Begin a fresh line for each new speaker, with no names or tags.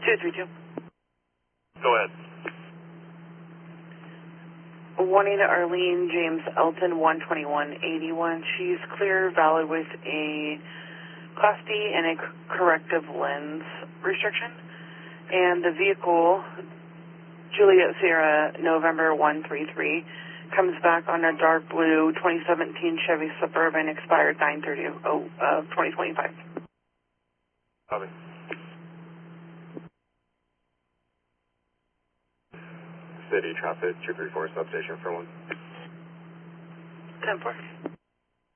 232.
Go ahead.
Juanita Arlene James Elton 12181. She's clear, valid with a Class D and a corrective lens restriction. And the vehicle, Juliet Sierra November 133, comes back on a dark blue 2017 Chevy Suburban, expired 9/30 of 2025.
Copy. City traffic 234 substation for 1.
10-4.